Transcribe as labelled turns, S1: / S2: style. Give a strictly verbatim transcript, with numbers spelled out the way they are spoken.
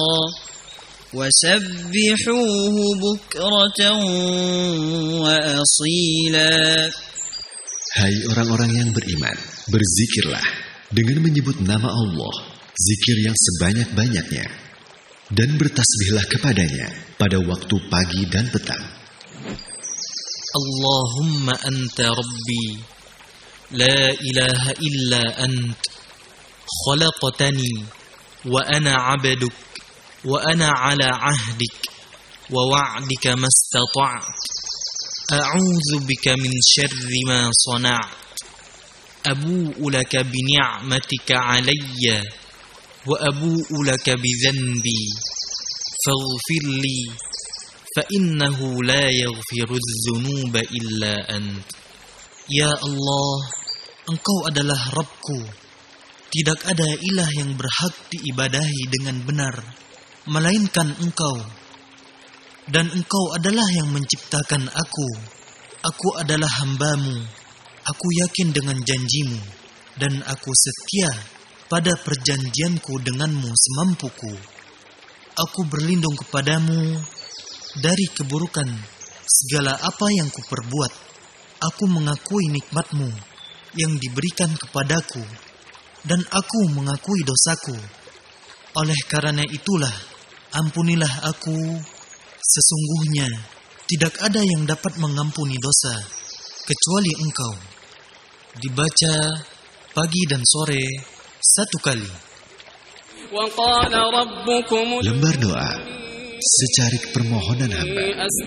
S1: وسبحوه بكرة وأصيلا.
S2: Hai orang-orang yang beriman, berzikirlah dengan menyebut nama Allah, zikir yang sebanyak-banyaknya, dan bertasbihlah kepadanya pada waktu pagi dan petang.
S3: Allahumma anta rabbi, la ilaha illa ant, khalaqtani, wa ana abduk, wa ana ala ahdik, wa wa'dika mastata'at. A'udzu bika min syarri ma sana'at. Abu'u laka bi ni'matika 'alayya wa abu'u laka bi dhanbi. Faghfir li fa innahu la yaghfiru dzunuba illa ant. Ya Allah, Engkau adalah Rabbku. Tidak ada ilah yang berhak diibadahi dengan benar melainkan Engkau. Dan Engkau adalah yang menciptakan aku. Aku adalah hamba-Mu. Aku yakin dengan janji-Mu. Dan aku setia pada perjanjianku denganmu semampuku. Aku berlindung kepadamu dari keburukan segala apa yang kuperbuat. Aku mengakui nikmat-Mu yang diberikan kepadaku. Dan aku mengakui dosaku. Oleh karena itulah, ampunilah aku. Sesungguhnya tidak ada yang dapat mengampuni dosa kecuali Engkau. Dibaca pagi dan sore satu kali.
S2: Lembar doa secarik permohonan hamba.